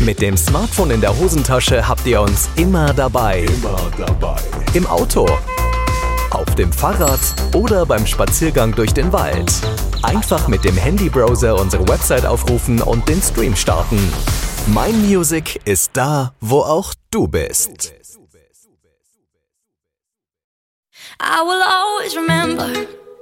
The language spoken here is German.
Mit dem Smartphone in der Hosentasche habt ihr uns immer dabei. Im Auto, auf dem Fahrrad oder beim Spaziergang durch den Wald. Einfach mit dem Handybrowser unsere Website aufrufen und den Stream starten. Mein Music ist da, wo auch du bist. I will always remember